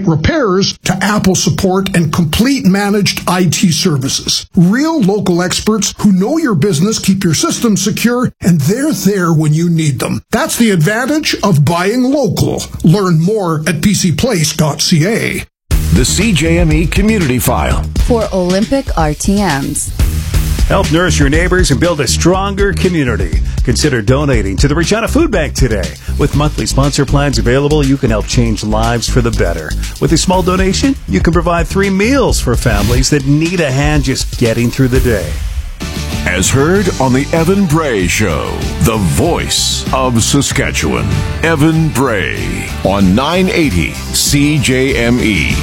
website repairs to Apple support and complete managed IT services. Real local experts who know your business, keep your systems secure, and they're there when you need them. That's the advantage of buying local. Learn more at pcplace.ca. The CJME Community File. For Olympic RTMs. Help nourish your neighbors and build a stronger community. Consider donating to the Regina Food Bank today. With monthly sponsor plans available, you can help change lives for the better. With a small donation, you can provide 3 meals for families that need a hand just getting through the day. As heard on the Evan Bray Show, the voice of Saskatchewan. Evan Bray on 980 CJME.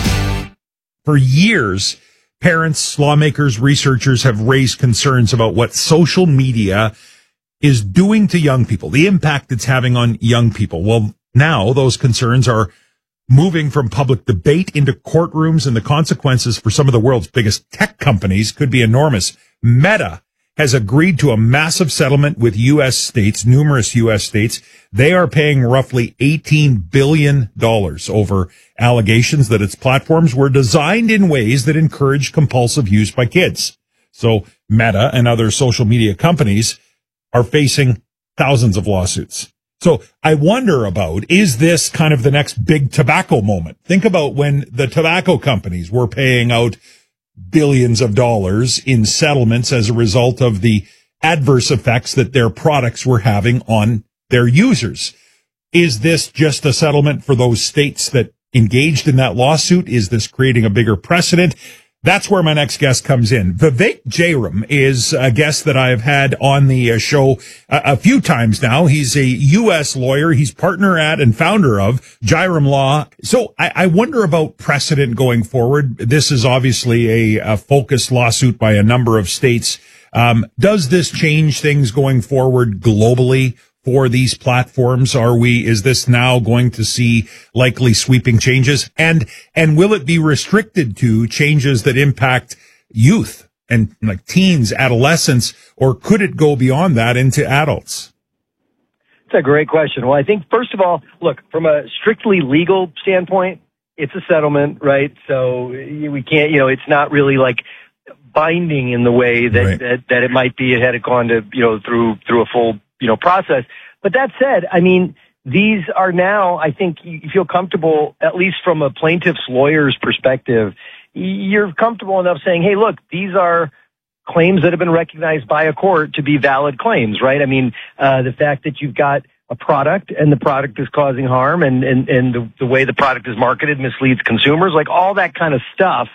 For years, parents, lawmakers, researchers have raised concerns about what social media is doing to young people, the impact it's having on young people. Well, now those concerns are moving from public debate into courtrooms, and the consequences for some of the world's biggest tech companies could be enormous. Meta has agreed to a massive settlement with U.S. states, numerous U.S. states. They are paying roughly $18 billion over allegations that its platforms were designed in ways that encourage compulsive use by kids. So Meta and other social media companies are facing thousands of lawsuits. So I wonder about, is this kind of the next big tobacco moment? Think about when the tobacco companies were paying out billions of dollars in settlements as a result of the adverse effects that their products were having on their users. Is this just a settlement for those states that engaged in that lawsuit? Is this creating a bigger precedent? That's where my next guest comes in. Vivek Jayaram is a guest that I have had on the show a few times now. He's a U.S. lawyer. He's partner at and founder of Jayaram Law. So I wonder about precedent going forward. This is obviously a focused lawsuit by a number of states. Does this change things going forward globally for these platforms? Is this now going to see likely sweeping changes? And will it be restricted to changes that impact youth and like teens, adolescents, or could it go beyond that into adults? It's a great question. Well, I think first of all, look, from a strictly legal standpoint, it's a settlement, right? So we can't, it's not really like binding in the way that, right, that it might be had it gone to, through a full, process. But that said, I mean, these are now, I think you feel comfortable, at least from a plaintiff's lawyer's perspective, you're comfortable enough saying, hey, look, these are claims that have been recognized by a court to be valid claims, right? I mean, the fact that you've got a product and the product is causing harm and the way the product is marketed misleads consumers, like all that kind of stuff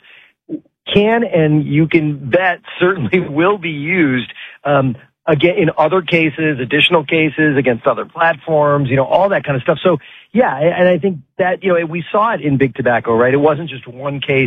can, and you can bet certainly will be used, again, in other cases, additional cases against other platforms, all that kind of stuff. So, yeah, and I think that, we saw it in Big Tobacco, right? It wasn't just one case,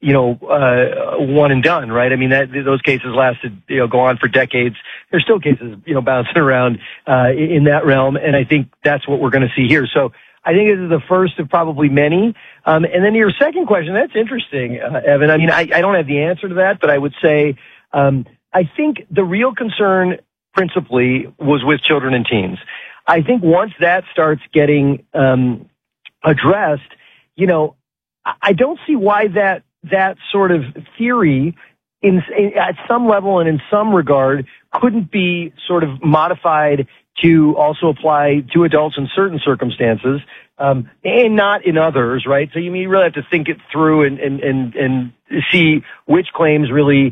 one and done, right? I mean, those cases lasted, go on for decades. There's still cases, bouncing around, in that realm. And I think that's what we're going to see here. So I think this is the first of probably many. And then your second question, that's interesting, Evan. I mean, I don't have the answer to that, but I would say, I think the real concern principally was with children and teens. I think once that starts getting addressed, I don't see why that sort of theory at some level and in some regard couldn't be sort of modified to also apply to adults in certain circumstances, and not in others, right? So you really have to think it through and see which claims really,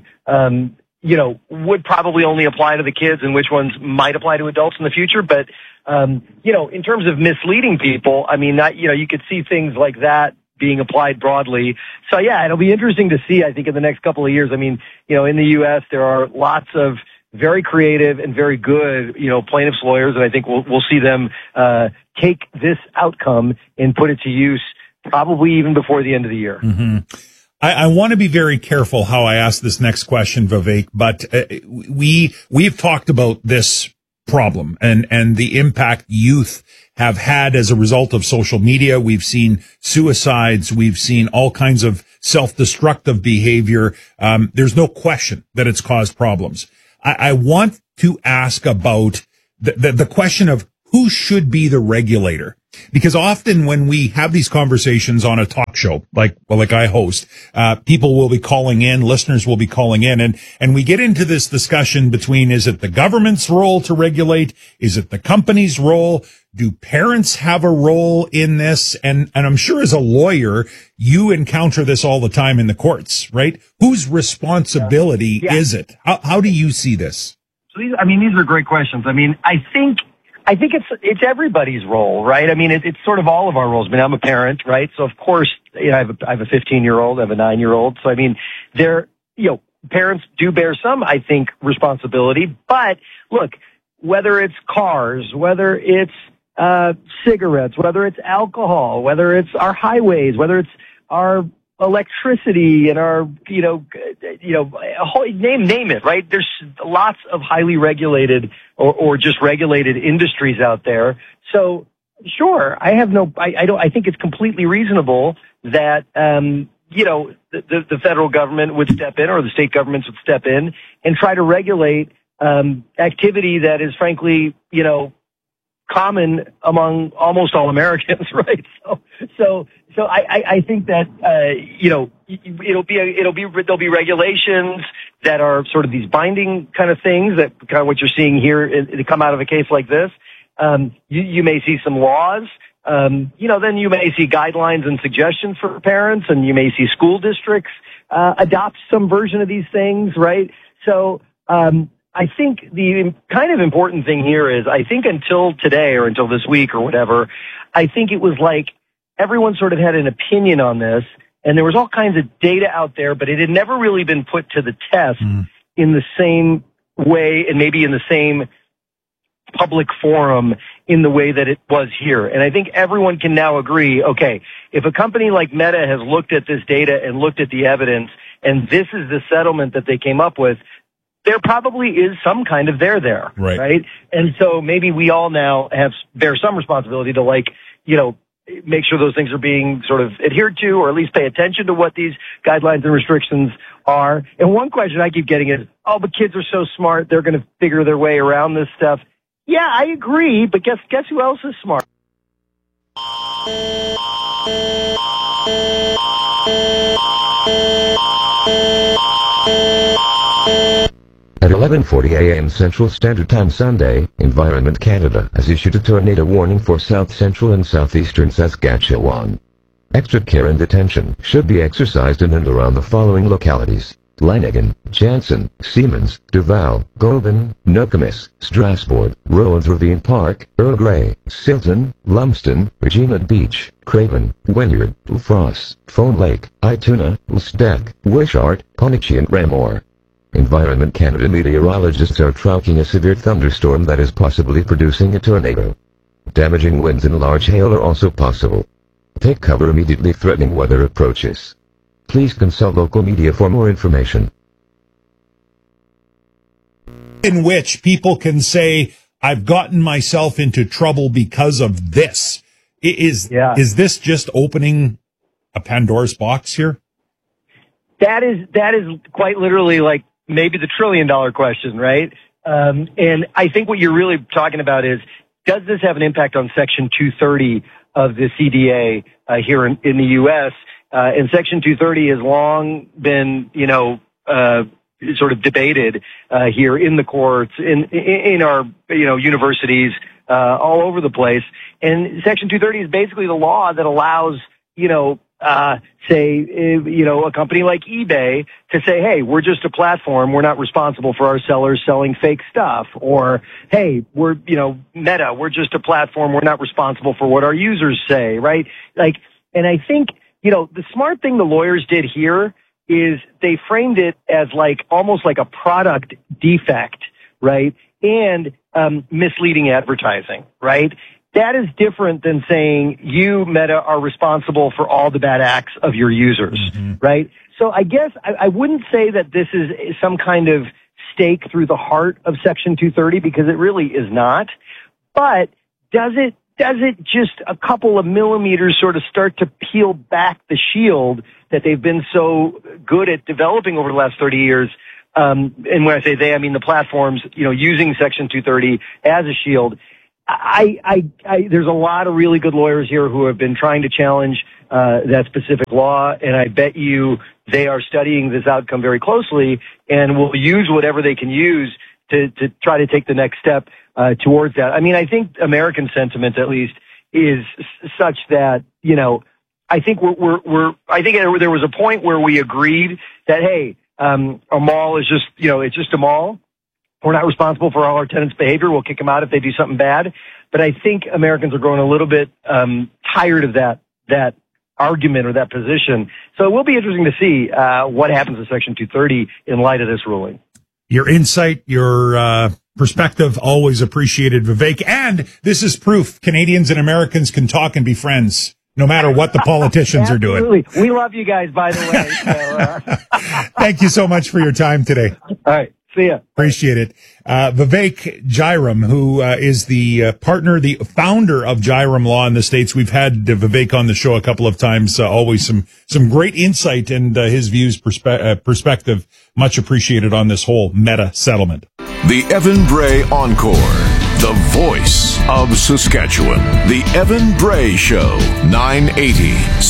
would probably only apply to the kids and which ones might apply to adults in the future. But, in terms of misleading people, I mean, you could see things like that being applied broadly. So yeah, it'll be interesting to see, I think, in the next couple of years. I mean, in the U.S., there are lots of very creative and very good, plaintiffs' lawyers, and I think we'll see them, take this outcome and put it to use probably even before the end of the year. Mm-hmm. I want to be very careful how I ask this next question, Vivek, but we've talked about this problem and the impact youth have had as a result of social media. We've seen suicides. We've seen all kinds of self-destructive behavior. There's no question that it's caused problems. I want to ask about the question of who should be the regulator? Because often when we have these conversations on a talk show, like I host, people will be calling in, listeners will be calling in, and we get into this discussion between, is it the government's role to regulate? Is it the company's role? Do parents have a role in this? And I'm sure as a lawyer, you encounter this all the time in the courts, right? Whose responsibility is it? How do you see this? So these are great questions. I mean, I think it's everybody's role, right? I mean, it's sort of all of our roles. I mean, I'm a parent, right? So of course, I have a 15-year-old, I have a 9-year-old. So I mean, parents do bear some, I think, responsibility. But look, whether it's cars, whether it's cigarettes, whether it's alcohol, whether it's our highways, whether it's our electricity and our, name it, right? There's lots of highly regulated or just regulated industries out there. So sure, I think it's completely reasonable that, the federal government would step in or the state governments would step in and try to regulate, activity that is frankly, common among almost all Americans, right? So I think that, there'll be regulations that are sort of these binding kind of things that kind of what you're seeing here to come out of a case like this. You may see some laws, then you may see guidelines and suggestions for parents, and you may see school districts, adopt some version of these things, right? So, I think the kind of important thing here is, I think until today or until this week or whatever, I think it was like everyone sort of had an opinion on this, and there was all kinds of data out there, but it had never really been put to the test in the same way and maybe in the same public forum in the way that it was here. And I think everyone can now agree, okay, if a company like Meta has looked at this data and looked at the evidence, and this is the settlement that they came up with, there probably is some kind of there, right? And so maybe we all now bear some responsibility to make sure those things are being sort of adhered to, or at least pay attention to what these guidelines and restrictions are. And one question I keep getting is, but kids are so smart, they're going to figure their way around this stuff. Yeah, I agree, but guess who else is smart? At 11:40 a.m. Central Standard Time Sunday, Environment Canada has issued a tornado warning for south-central and southeastern Saskatchewan. Extra care and attention should be exercised in and around the following localities: Lanigan, Jansen, Siemens, Duval, Goulburn, Nokomis, Strasbourg, Rowan Ravine Park, Earl Grey, Silton, Lumsden, Regina Beach, Craven, Wynyard, Frost, Fawn Lake, Ituna, Ulsteck, Wishart, Pondicherry and Raymore. Environment Canada meteorologists are tracking a severe thunderstorm that is possibly producing a tornado. Damaging winds and large hail are also possible. Take cover immediately threatening weather approaches. Please consult local media for more information. In which people can say, I've gotten myself into trouble because of this. Is this just opening a Pandora's box here? That is quite literally like maybe the $1 trillion question, right? And I think what you're really talking about is, does this have an impact on Section 230 of the CDA here in the U.S.? And Section 230 has long been, sort of debated here in the courts, in our, universities all over the place. And Section 230 is basically the law that allows, a company like eBay to say, hey, we're just a platform. We're not responsible for our sellers selling fake stuff. Or, hey, we're, Meta, we're just a platform. We're not responsible for what our users say, right? And I think, the smart thing the lawyers did here is they framed it as almost like a product defect, right? And, misleading advertising, right? That is different than saying you, Meta, are responsible for all the bad acts of your users, right? So I guess I wouldn't say that this is some kind of stake through the heart of Section 230, because it really is not. But does it just a couple of millimeters sort of start to peel back the shield that they've been so good at developing over the last 30 years? And when I say they, I mean the platforms, using Section 230 as a shield. there's a lot of really good lawyers here who have been trying to challenge that specific law, and I bet you they are studying this outcome very closely and will use whatever they can use to try to take the next step towards that. I mean, I think American sentiment, at least, is such that, you know, I think I think there was a point where we agreed that, hey, a mall is just, you know, it's just a mall. We're not responsible for all our tenants' behavior. We'll kick them out if they do something bad. But I think Americans are growing a little bit tired of that argument or that position. So it will be interesting to see what happens to Section 230 in light of this ruling. Your insight, your perspective, always appreciated, Vivek. And this is proof Canadians and Americans can talk and be friends, no matter what the politicians are doing. Absolutely. We love you guys, by the way. So, Thank you so much for your time today. All right. See ya. Appreciate it. Vivek Jairam, who is the partner, the founder of Jairam Law in the States. We've had Vivek on the show a couple of times. Always some great insight and his views, perspective. Much appreciated on this whole meta settlement. The Evan Bray Encore, the voice of Saskatchewan. The Evan Bray Show, 980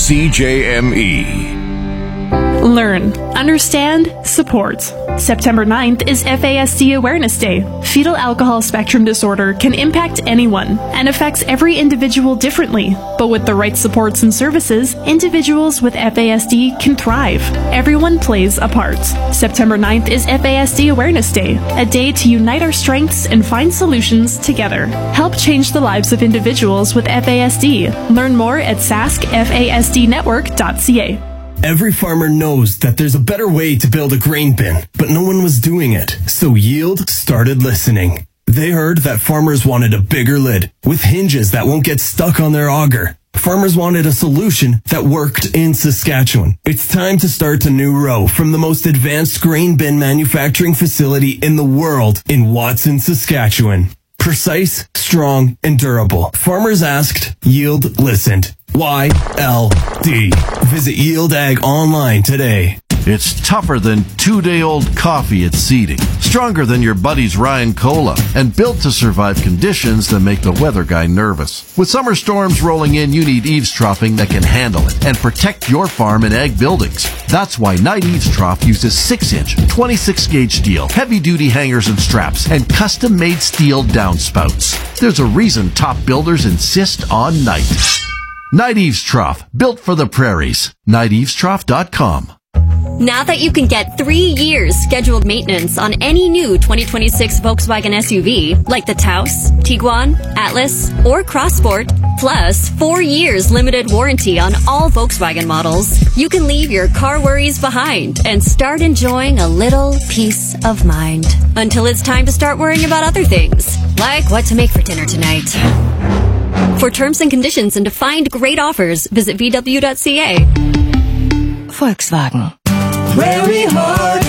CJME. Learn, understand, support. September 9th is FASD Awareness Day. Fetal alcohol spectrum disorder can impact anyone and affects every individual differently. But with the right supports and services, individuals with FASD can thrive. Everyone plays a part. September 9th is FASD Awareness Day, a day to unite our strengths and find solutions together. Help change the lives of individuals with FASD. Learn more at saskfasdnetwork.ca. Every farmer knows that there's a better way to build a grain bin, but no one was doing it. So Yield started listening. They heard that farmers wanted a bigger lid with hinges that won't get stuck on their auger. Farmers wanted a solution that worked in Saskatchewan. It's time to start a new row from the most advanced grain bin manufacturing facility in the world in Watson, Saskatchewan. Precise, strong, and durable. Farmers asked, Yield listened. YLD. Visit Yield Ag online today. It's tougher than 2-day-old coffee at seeding, stronger than your buddy's Ryan Cola, and built to survive conditions that make the weather guy nervous. With summer storms rolling in, you need eaves troughing that can handle it and protect your farm and ag buildings. That's why Knight Eaves Trough uses 6-inch, 26-gauge steel, heavy-duty hangers and straps, and custom-made steel downspouts. There's a reason top builders insist on Knight. Knight Eaves Trough, built for the prairies. KnightEavesTrough.com. Now that you can get 3 years scheduled maintenance on any new 2026 Volkswagen SUV, like the Taos, Tiguan, Atlas, or Crossport, plus 4 years limited warranty on all Volkswagen models, you can leave your car worries behind and start enjoying a little peace of mind. Until it's time to start worrying about other things, like what to make for dinner tonight. For terms and conditions and to find great offers, visit VW.ca. Volkswagen. Prairie Heart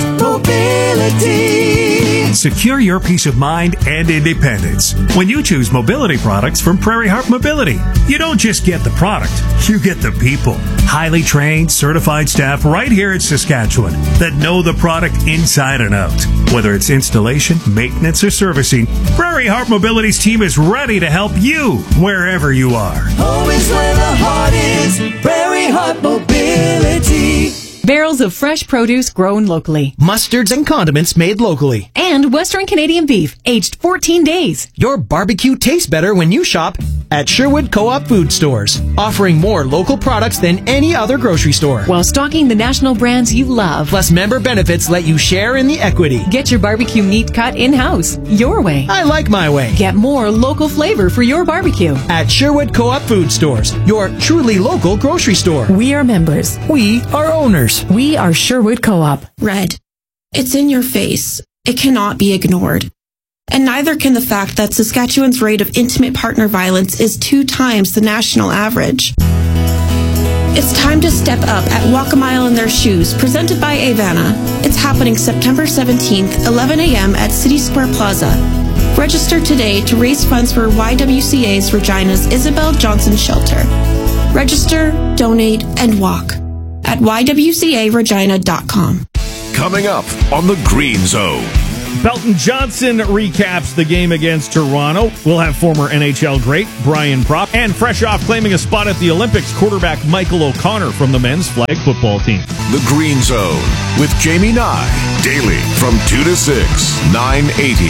Mobility. Secure your peace of mind and independence when you choose mobility products from Prairie Heart Mobility. You don't just get the product, you get the people. Highly trained, certified staff right here in Saskatchewan that know the product inside and out. Whether it's installation, maintenance, or servicing, Prairie Heart Mobility's team is ready to help you wherever you are. Home is where the heart is. Prairie Heart Mobility. Barrels of fresh produce grown locally. Mustards and condiments made locally. And Western Canadian beef, aged 14 days. Your barbecue tastes better when you shop at Sherwood Co-op Food Stores, offering more local products than any other grocery store. While stocking the national brands you love. Plus member benefits let you share in the equity. Get your barbecue meat cut in-house, your way. I like my way. Get more local flavor for your barbecue. At Sherwood Co-op Food Stores, your truly local grocery store. We are members. We are owners. We are Sherwood Co-op. Red. It's in your face. It cannot be ignored. And neither can the fact that Saskatchewan's rate of intimate partner violence is 2 times the national average. It's time to step up at Walk a Mile in Their Shoes, presented by Avana. It's happening September 17th, 11 a.m. at City Square Plaza. Register today to raise funds for YWCA's Regina's Isabel Johnson Shelter. Register, donate, and walk at ywcaregina.com. Coming up on the Green Zone, Belton Johnson recaps the game against Toronto. We'll have former NHL great Brian Propp, and fresh off claiming a spot at the Olympics, quarterback Michael O'Connor from the men's flag football team. The Green Zone with Jamie Nye, daily from 2 to 6, 980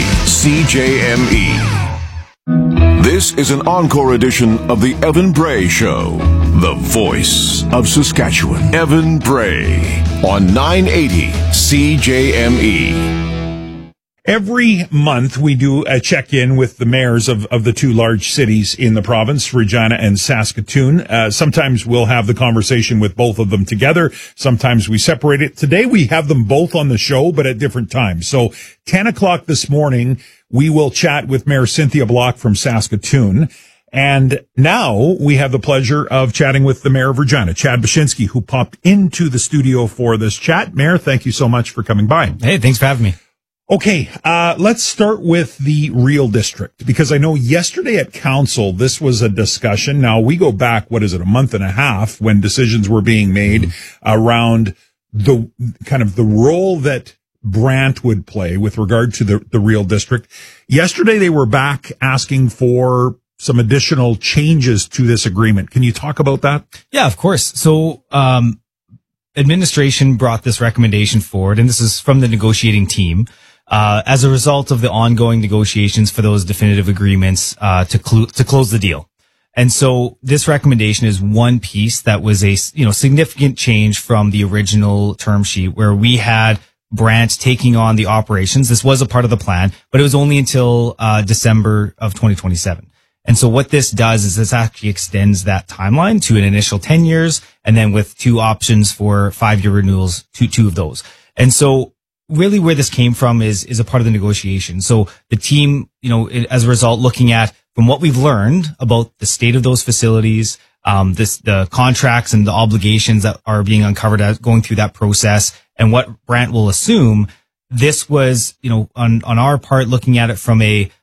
CJME. This is an encore edition of the Evan Bray Show, the voice of Saskatchewan. Evan Bray on 980 CJME. Every month we do a check-in with the mayors of the two large cities in the province, Regina and Saskatoon. Sometimes we'll have the conversation with both of them together. Sometimes we separate it. Today we have them both on the show, but at different times. So 10 o'clock this morning, we will chat with Mayor Cynthia Block from Saskatoon. And now we have the pleasure of chatting with the mayor of Regina, Chad Bashinsky, who popped into the studio for this chat. Mayor, thank you so much for coming by. Hey, thanks for having me. Okay, let's start with the Real District, because I know yesterday at council, this was a discussion. Now, we go back, a month and a half when decisions were being made around the kind of the role that Brant would play with regard to the Real District. Yesterday, they were back asking for some additional changes to this agreement. Can you talk about that? Yeah, of course. So, administration brought this recommendation forward, and this is from the negotiating team. As a result of the ongoing negotiations for those definitive agreements, to close the deal. And so this recommendation is one piece that was a, significant change from the original term sheet where we had Brant taking on the operations. This was a part of the plan, but it was only until, December of 2027. And so what this does is this actually extends that timeline to an initial 10 years and then with two options for 5-year renewals, two of those. And so really where this came from is a part of the negotiation. So the team, as a result, looking at from what we've learned about the state of those facilities, the contracts and the obligations that are being uncovered as going through that process and what Brant will assume, this was, on our part, looking at it from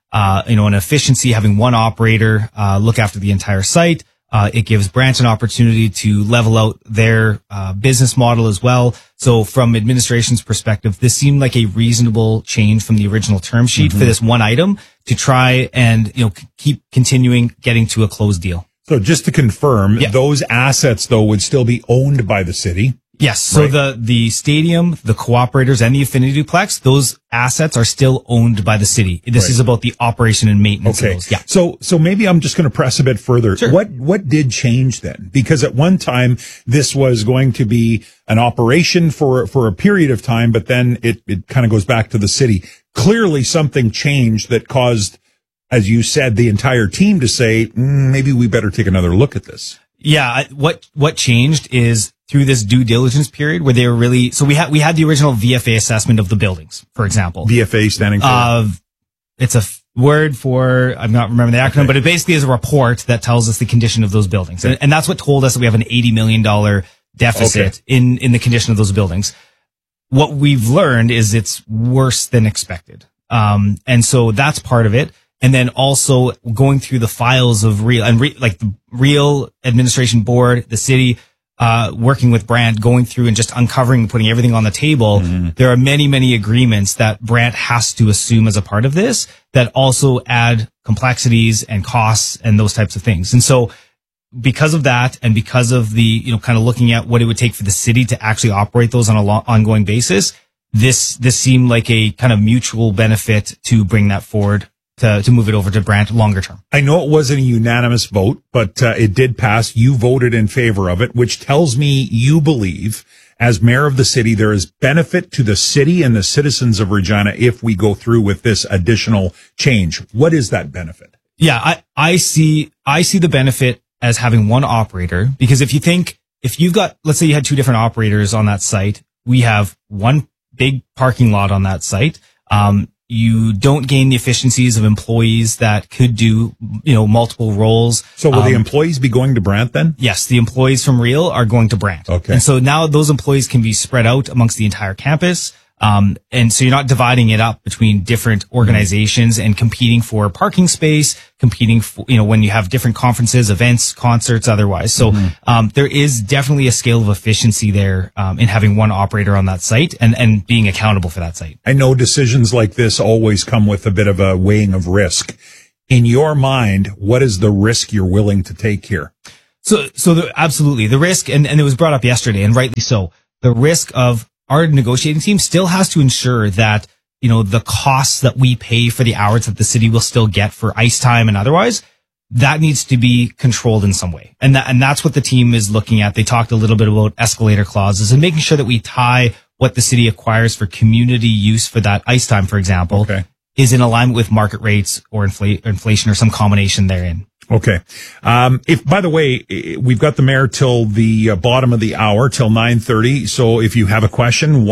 an efficiency, having one operator, look after the entire site. It gives Brant an opportunity to level out their business model as well. So from administration's perspective, this seemed like a reasonable change from the original term sheet for this one item to try and, keep continuing getting to a closed deal. So just to confirm, those assets, though, would still be owned by the city? Yes. So the stadium, the cooperators, and the Affinity Duplex, those assets are still owned by the city. This is about the operation and maintenance of those. Yeah. So maybe I'm just going to press a bit further. Sure. What did change then? Because at one time this was going to be an operation for a period of time, but then it kind of goes back to the city. Clearly something changed that caused, as you said, the entire team to say, maybe we better take another look at this. Yeah. What changed is through this due diligence period where they were really, so we had the original VFA assessment of the buildings, for example. VFA standing for? It's a word for, I'm not remembering the acronym, but it basically is a report that tells us the condition of those buildings. And that's what told us that we have an $80 million deficit in the condition of those buildings. What we've learned is it's worse than expected. And so that's part of it. And then also going through the files of like the Real Administration Board, the city, working with Brant, going through and just uncovering, putting everything on the table. There are many, many agreements that Brant has to assume as a part of this that also add complexities and costs and those types of things. And so because of that, and because of the, kind of looking at what it would take for the city to actually operate those on an ongoing basis, this seemed like a kind of mutual benefit to bring that forward. To move it over to Brant longer term. I know it wasn't a unanimous vote, but it did pass. You voted in favor of it, which tells me you believe, as mayor of the city, there is benefit to the city and the citizens of Regina if we go through with this additional change. What is that benefit? Yeah, I see the benefit as having one operator, because if you've got, let's say you had two different operators on that site, we have one big parking lot on that site. You don't gain the efficiencies of employees that could do, multiple roles. So will the employees be going to Brant then? Yes, the employees from Real are going to Brant. Okay. And so now those employees can be spread out amongst the entire campus. And so you're not dividing it up between different organizations and competing for parking space, competing for, when you have different conferences, events, concerts, otherwise. So, there is definitely a scale of efficiency there, in having one operator on that site and being accountable for that site. I know decisions like this always come with a bit of a weighing of risk. In your mind, what is the risk you're willing to take here? Absolutely. The risk, and it was brought up yesterday, and rightly so, the risk of our negotiating team still has to ensure that, the costs that we pay for the hours that the city will still get for ice time and otherwise, that needs to be controlled in some way. And that's what the team is looking at. They talked a little bit about escalator clauses and making sure that we tie what the city acquires for community use for that ice time, for example, is in alignment with market rates or inflation or some combination therein. Okay. If, by the way, we've got the mayor till the bottom of the hour, till 9:30. So if you have a question,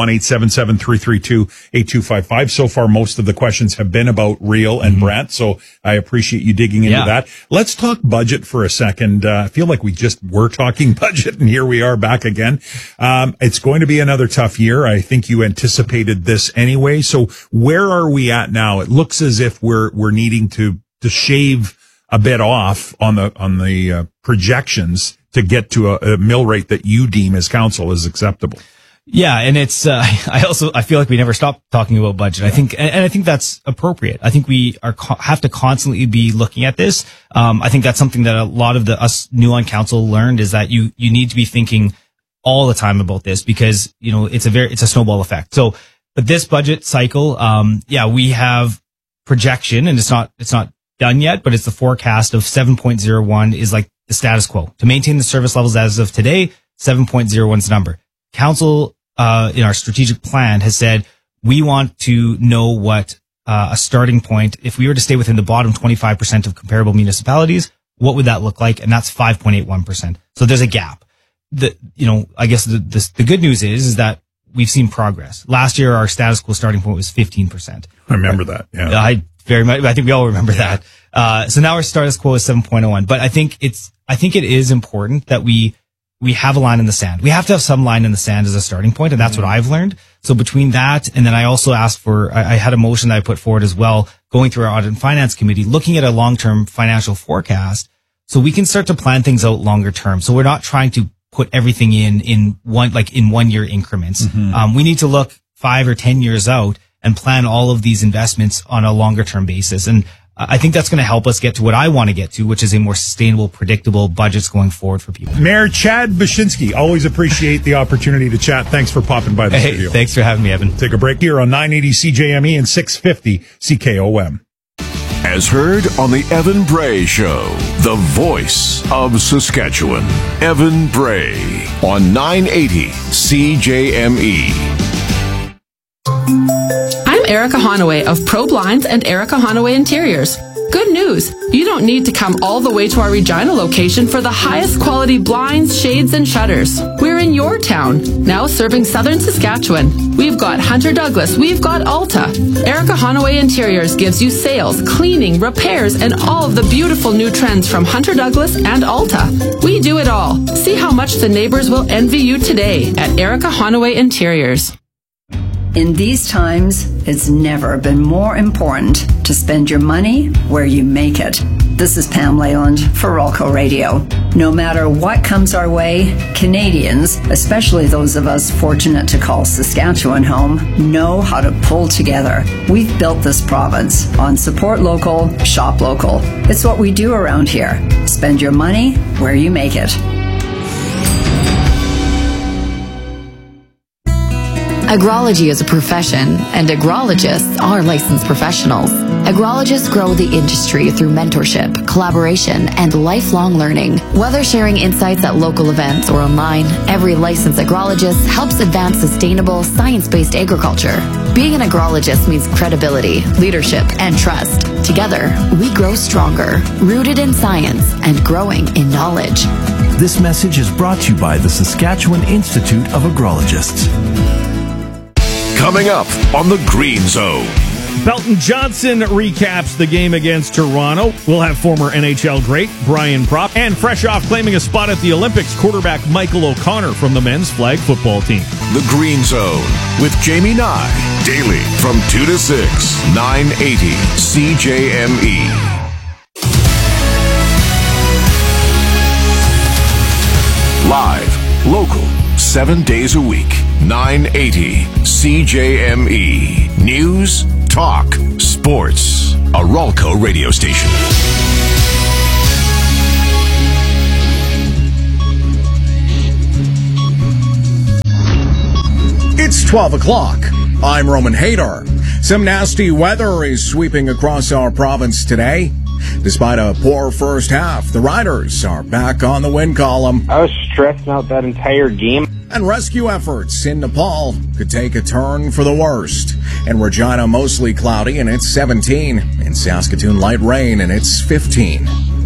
1-877-332-8255. So far, most of the questions have been about Real and Brent. So I appreciate you digging into that. Let's talk budget for a second. I feel like we just were talking budget, and here we are back again. It's going to be another tough year. I think you anticipated this anyway. So where are we at now? It looks as if we're needing to shave a bit off on the projections to get to a mill rate that you deem as council is acceptable. Yeah, and it's I feel like we never stop talking about budget. I think that's appropriate. I think we have to constantly be looking at this. I think that's something that a lot of us new on council learned, is that you need to be thinking all the time about this, because it's a snowball effect. So, but this budget cycle, we have projection, and it's not done yet, but it's the forecast of 7.01 is like the status quo. To maintain the service levels as of today, 7.01 is the number. Council, in our strategic plan, has said we want to know what a starting point, if we were to stay within the bottom 25% of comparable municipalities, what would that look like? And that's 5.81%. So there's a gap. I guess the good news is that we've seen progress. Last year, our status quo starting point was 15%. I remember that. Yeah. I think we all remember that. So now our status quo is 7.01. But I think it is important that we have a line in the sand. We have to have some line in the sand as a starting point, and that's what I've learned. So between that, and then I also asked I had a motion that I put forward as well, going through our audit and finance committee, looking at a long-term financial forecast, so we can start to plan things out longer term. So we're not trying to put everything in 1 year increments. We need to look 5 or 10 years out and plan all of these investments on a longer term basis. And I think that's going to help us get to what I want to get to, which is a more sustainable, predictable budgets going forward for people. Mayor Chad Baczynski, always appreciate the opportunity to chat. Thanks for popping by the studio. Thanks for having me, Evan. Take a break here on 980 CJME and 650 CKOM. As heard on the Evan Bray Show, the voice of Saskatchewan. Evan Bray on 980 CJME. I'm Erica Honaway of Pro Blinds and Erica Honaway Interiors. Good news! You don't need to come all the way to our Regina location for the highest quality blinds, shades, and shutters. We're in your town, now serving southern Saskatchewan. We've got Hunter Douglas, we've got Alta. Erica Honaway Interiors gives you sales, cleaning, repairs, and all of the beautiful new trends from Hunter Douglas and Alta. We do it all. See how much the neighbors will envy you today at Erica Honaway Interiors. In these times, it's never been more important to spend your money where you make it. This is Pam Leyland for Rolco Radio. No matter what comes our way, Canadians, especially those of us fortunate to call Saskatchewan home, know how to pull together. We've built this province on support local, shop local. It's what we do around here. Spend your money where you make it. Agrology is a profession, and agrologists are licensed professionals. Agrologists grow the industry through mentorship, collaboration, and lifelong learning. Whether sharing insights at local events or online, every licensed agrologist helps advance sustainable, science-based agriculture. Being an agrologist means credibility, leadership, and trust. Together, we grow stronger, rooted in science and growing in knowledge. This message is brought to you by the Saskatchewan Institute of Agrologists. Coming up on the Green Zone, Belton Johnson recaps the game against Toronto. We'll have former NHL great Brian Propp and fresh off claiming a spot at the Olympics, quarterback Michael O'Connor from the men's flag football team. The Green Zone with Jamie Nye. Daily from 2 to 6, 980 CJME. Live, local, 7 days a week, 980 CJME. News, talk, sports. A Ralco radio station. It's 12 o'clock. I'm Roman Hadar. Some nasty weather is sweeping across our province today. Despite a poor first half, the Riders are back on the win column. I was stressing out that entire game. And rescue efforts in Nepal could take a turn for the worst. In Regina, mostly cloudy, and it's 17. In Saskatoon, light rain, and it's 15.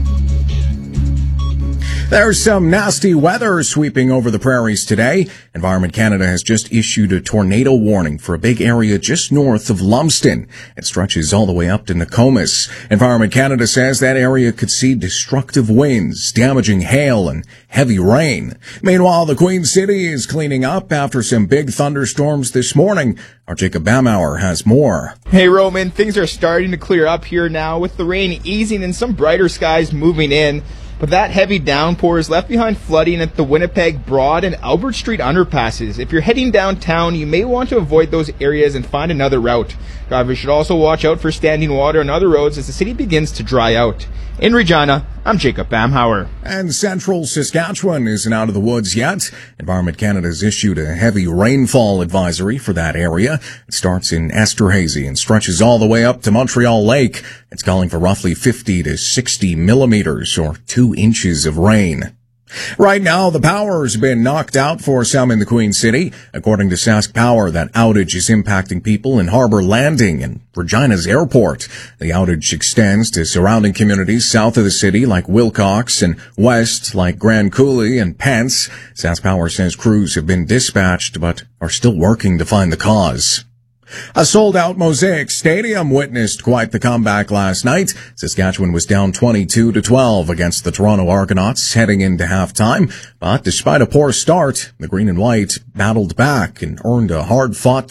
There's some nasty weather sweeping over the prairies today. Environment Canada has just issued a tornado warning for a big area just north of Lumsden. It stretches all the way up to Nokomis. Environment Canada says that area could see destructive winds, damaging hail, and heavy rain. Meanwhile, the Queen City is cleaning up after some big thunderstorms this morning. Our Jacob Bamauer has more. Hey, Roman, things are starting to clear up here now with the rain easing and some brighter skies moving in. But that heavy downpour has left behind flooding at the Winnipeg Broad and Albert Street underpasses. If you're heading downtown, you may want to avoid those areas and find another route. Drivers should also watch out for standing water on other roads as the city begins to dry out. In Regina, I'm Jacob Bamhauer. And central Saskatchewan isn't out of the woods yet. Environment Canada's issued a heavy rainfall advisory for that area. It starts in Esterhazy and stretches all the way up to Montreal Lake. It's calling for roughly 50 to 60 millimeters or 2 inches of rain. Right now, the power's been knocked out for some in the Queen City. According to Sask Power, that outage is impacting people in Harbour Landing and Regina's airport. The outage extends to surrounding communities south of the city like Wilcox and west like Grand Coulee and Pence. Sask Power says crews have been dispatched but are still working to find the cause. A sold-out Mosaic Stadium witnessed quite the comeback last night. Saskatchewan was down 22-12 against the Toronto Argonauts heading into halftime. But despite a poor start, the Green and White battled back and earned a hard-fought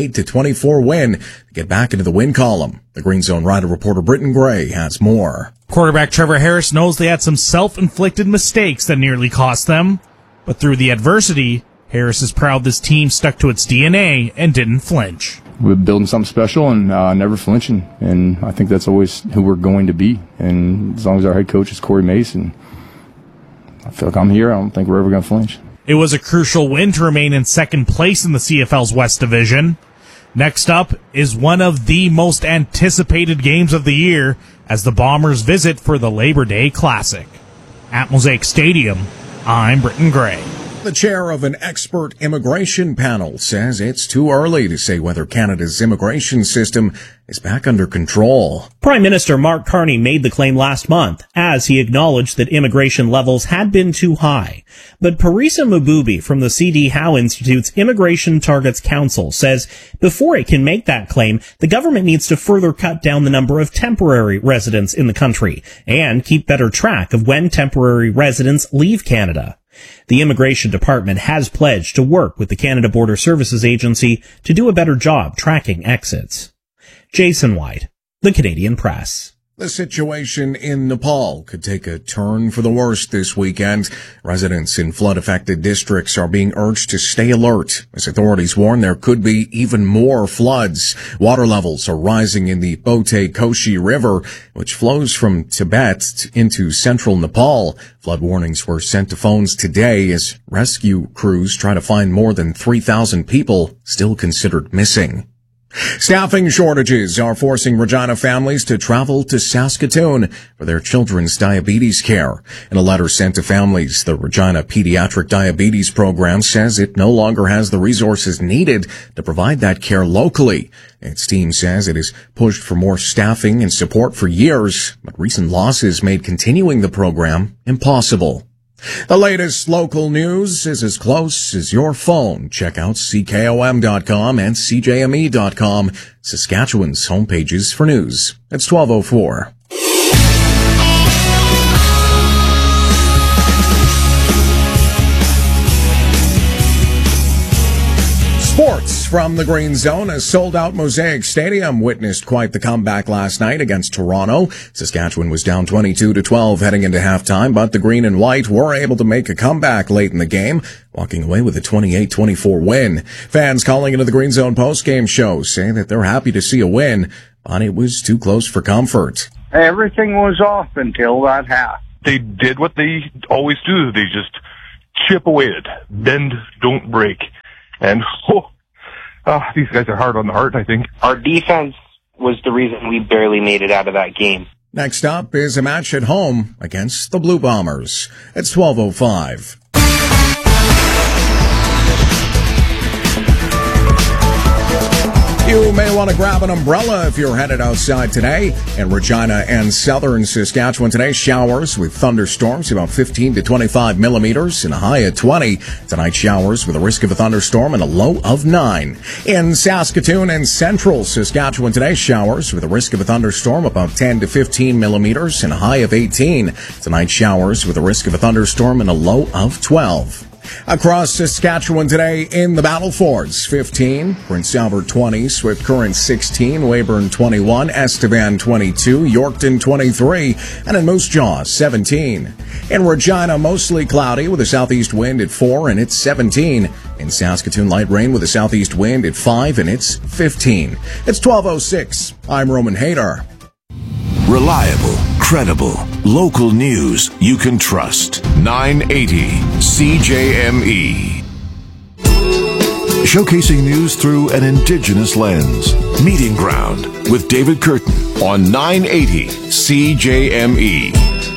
28-24 win to get back into the win column. The Green Zone Rider reporter Britton Gray has more. Quarterback Trevor Harris knows they had some self-inflicted mistakes that nearly cost them. But through the adversity, Harris is proud this team stuck to its DNA and didn't flinch. We're building something special and never flinching, and I think that's always who we're going to be. And as long as our head coach is Corey Mason, I feel like I'm here. I don't think we're ever going to flinch. It was a crucial win to remain in second place in the CFL's West Division. Next up is one of the most anticipated games of the year as the Bombers visit for the Labor Day Classic. At Mosaic Stadium, I'm Britton Gray. The chair of an expert immigration panel says it's too early to say whether Canada's immigration system is back under control. Prime Minister Mark Carney made the claim last month as he acknowledged that immigration levels had been too high. But Parisa Mabubi from the C.D. Howe Institute's Immigration Targets Council says before it can make that claim, the government needs to further cut down the number of temporary residents in the country and keep better track of when temporary residents leave Canada. The Immigration Department has pledged to work with the Canada Border Services Agency to do a better job tracking exits. Jason White, The Canadian Press. The situation in Nepal could take a turn for the worst this weekend. Residents in flood-affected districts are being urged to stay alert as authorities warn there could be even more floods. Water levels are rising in the Bote Koshi River, which flows from Tibet into central Nepal. Flood warnings were sent to phones today as rescue crews try to find more than 3,000 people still considered missing. Staffing shortages are forcing Regina families to travel to Saskatoon for their children's diabetes care. In a letter sent to families, the Regina Pediatric Diabetes Program says it no longer has the resources needed to provide that care locally. Its team says it has pushed for more staffing and support for years, but recent losses made continuing the program impossible. The latest local news is as close as your phone. Check out CKOM.com and CJME.com, Saskatchewan's homepages for news. It's 12:04. Sports from the Green Zone. A sold-out Mosaic Stadium witnessed quite the comeback last night against Toronto. Saskatchewan was down 22-12 heading into halftime, but the Green and White were able to make a comeback late in the game, walking away with a 28-24 win. Fans calling into the Green Zone postgame show say that they're happy to see a win, but it was too close for comfort. Everything was off until that half. They did what they always do. They just chip away at it. Bend, don't break. And, these guys are hard on the heart, I think. Our defense was the reason we barely made it out of that game. Next up is a match at home against the Blue Bombers. It's 12:05. You may want to grab an umbrella if you're headed outside today. In Regina and southern Saskatchewan today, showers with thunderstorms, about 15 to 25 millimeters and a high of 20. Tonight, showers with a risk of a thunderstorm and a low of 9. In Saskatoon and central Saskatchewan today, showers with a risk of a thunderstorm, about 10 to 15 millimeters and a high of 18. Tonight, showers with a risk of a thunderstorm and a low of 12. Across Saskatchewan today in the Battle Fords, 15, Prince Albert 20, Swift Current 16, Weyburn 21, Estevan 22, Yorkton 23, and in Moose Jaw 17. In Regina, mostly cloudy with a southeast wind at 4 and it's 17. In Saskatoon, light rain with a southeast wind at 5 and it's 15. It's 12:06. I'm Roman Hader. Reliable, credible, local news you can trust. 980 CJME. Showcasing news through an Indigenous lens. Meeting Ground with David Curtin on 980 CJME.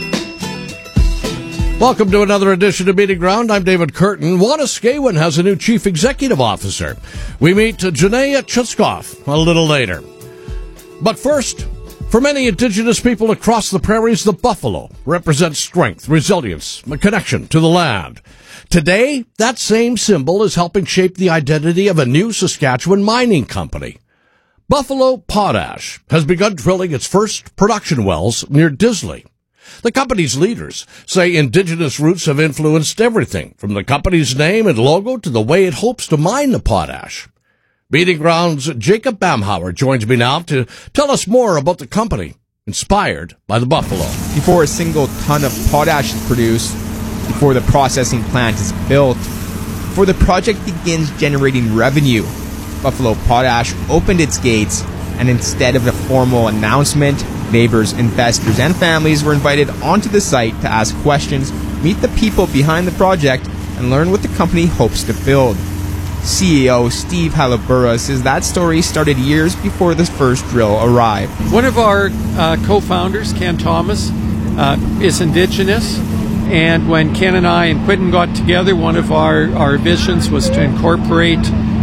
Welcome to another edition of Meeting Ground. I'm David Curtin. Wanuskewin has a new chief executive officer. We meet Janaea Chutzkoff a little later. But first, for many Indigenous people across the prairies, the buffalo represents strength, resilience, a connection to the land. Today, that same symbol is helping shape the identity of a new Saskatchewan mining company. Buffalo Potash has begun drilling its first production wells near Disley. The company's leaders say Indigenous roots have influenced everything, from the company's name and logo to the way it hopes to mine the potash. Meeting Ground's Jacob Bamhauer joins me now to tell us more about the company, inspired by the buffalo. Before a single ton of potash is produced, before the processing plant is built, before the project begins generating revenue, Buffalo Potash opened its gates, and instead of a formal announcement, neighbors, investors, and families were invited onto the site to ask questions, meet the people behind the project, and learn what the company hopes to build. CEO Steve Halabura says that story started years before the first drill arrived. One of our co-founders, Ken Thomas, is Indigenous, and when Ken and I and Quinton got together, one of our visions was to incorporate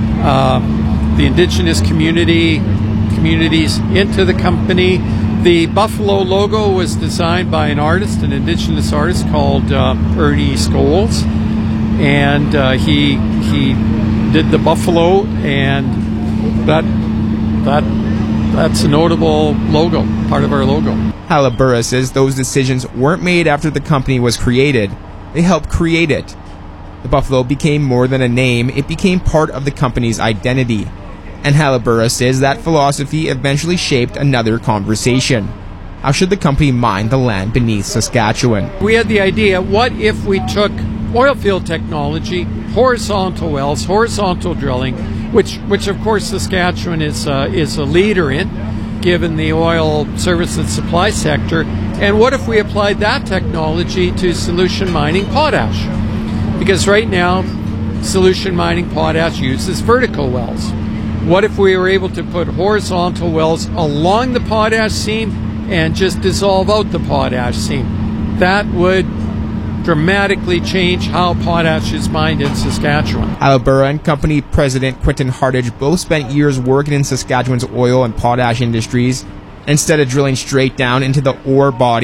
the Indigenous communities into the company. The buffalo logo was designed by an Indigenous artist called Ernie Scholes, and he did the buffalo, and that's a notable logo, part of our logo. Halabura says those decisions weren't made after the company was created. They helped create it. The buffalo became more than a name. It became part of the company's identity. And Halabura says that philosophy eventually shaped another conversation. How should the company mine the land beneath Saskatchewan? We had the idea, what if we took oil field technology, horizontal wells, horizontal drilling, which of course Saskatchewan is a leader in, given the oil service and supply sector, and what if we applied that technology to solution mining potash? Because right now, solution mining potash uses vertical wells. What if we were able to put horizontal wells along the potash seam and just dissolve out the potash seam? That would dramatically change how potash is mined in Saskatchewan. Halabura and company president Quinton Hardage both spent years working in Saskatchewan's oil and potash industries. Instead of drilling straight down into the ore body,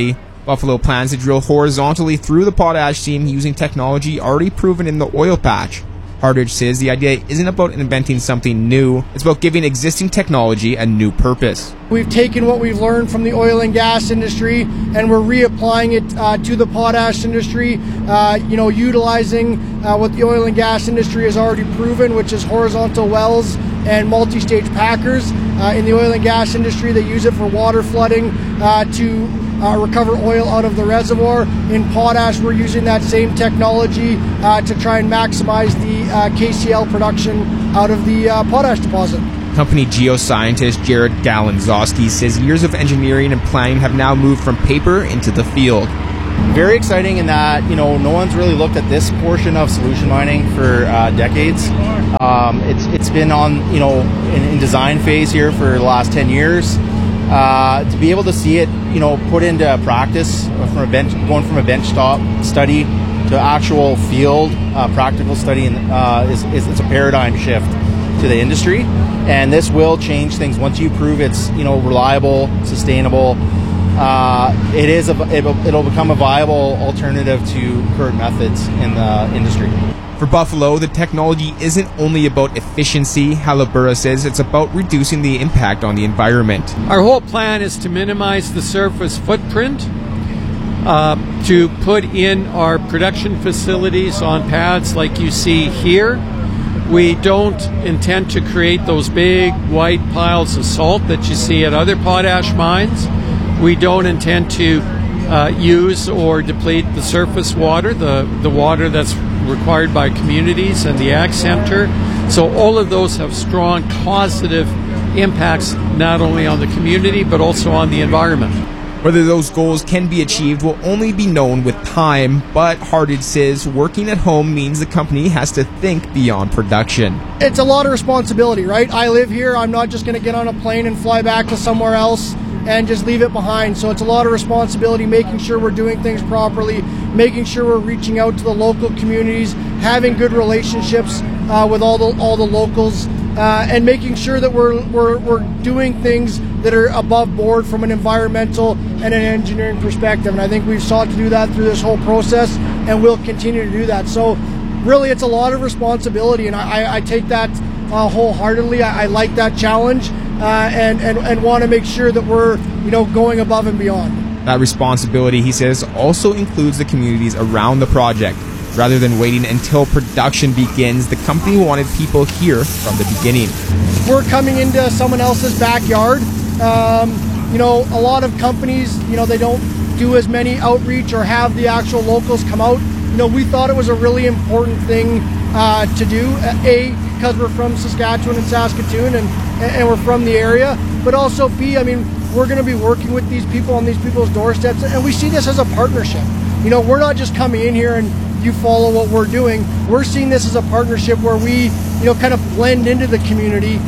Buffalo plans to drill horizontally through the potash seam using technology already proven in the oil patch. Hardage says the idea isn't about inventing something new, it's about giving existing technology a new purpose. We've taken what we've learned from the oil and gas industry and we're reapplying it to the potash industry, utilizing what the oil and gas industry has already proven, which is horizontal wells and multi-stage packers. In the oil and gas industry, they use it for water flooding to recover oil out of the reservoir. In potash, we're using that same technology to try and maximize the KCl production out of the potash deposit. Company geoscientist Jared Galanzowski says years of engineering and planning have now moved from paper into the field. Very exciting in that, no one's really looked at this portion of solution mining for decades. It's been on, in design phase here for the last 10 years. To be able to see it, put into practice going from a benchtop study to actual field practical study, it's a paradigm shift to the industry, and this will change things once you prove it's reliable, sustainable. It'll become a viable alternative to current methods in the industry. For Buffalo, the technology isn't only about efficiency. Halliburton says it's about reducing the impact on the environment. Our whole plan is to minimize the surface footprint, to put in our production facilities on pads like you see here. We don't intend to create those big white piles of salt that you see at other potash mines. We don't intend to use or deplete the surface water, the water that's required by communities and the Ag Center. So all of those have strong positive impacts not only on the community but also on the environment. Whether those goals can be achieved will only be known with time, but Hardage says working at home means the company has to think beyond production. It's a lot of responsibility, right? I live here. I'm not just going to get on a plane and fly back to somewhere else and just leave it behind. So it's a lot of responsibility, making sure we're doing things properly, making sure we're reaching out to the local communities, having good relationships with all the locals, and making sure that we're doing things that are above board from an environmental and an engineering perspective. And I think we've sought to do that through this whole process, and we'll continue to do that. So really, it's a lot of responsibility, and I take that wholeheartedly. I like that challenge, and want to make sure that we're going above and beyond. That responsibility, he says, also includes the communities around the project. Rather than waiting until production begins, the company wanted people here from the beginning. We're coming into someone else's backyard. A lot of companies, they don't do as many outreach or have the actual locals come out. We thought it was a really important thing to do. A, because we're from Saskatchewan and Saskatoon and we're from the area, but also B, we're going to be working with these people on these people's doorsteps, and we see this as a partnership. We're not just coming in here and you follow what we're doing. We're seeing this as a partnership where we, kind of blend into the community,